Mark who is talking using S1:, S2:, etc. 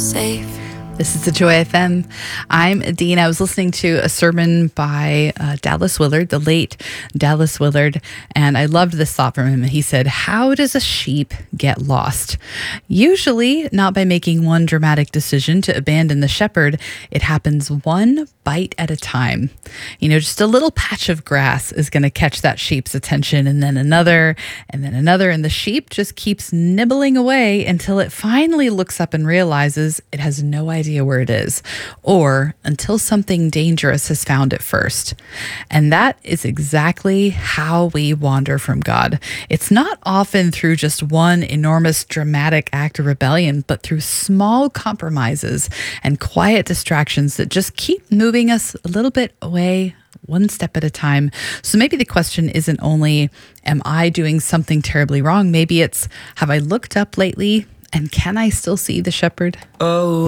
S1: safe.
S2: This is the Joy FM. I'm Dean. I was listening to a sermon by Dallas Willard, the late Dallas Willard, and I loved this thought from him. He said, "How does a sheep get lost? Usually not by making one dramatic decision to abandon the shepherd. It happens one bite at a time. Just a little patch of grass is going to catch that sheep's attention, and then another, and then another, and the sheep just keeps nibbling away until it finally looks up and realizes it has no idea where it is, or until something dangerous has found it first." And that is exactly how we wander from God. It's not often through just one enormous dramatic act of rebellion, but through small compromises and quiet distractions that just keep moving us a little bit away, one step at a time. So maybe the question isn't only, am I doing something terribly wrong? Maybe it's, have I looked up lately, and can I still see the shepherd?
S3: Oh.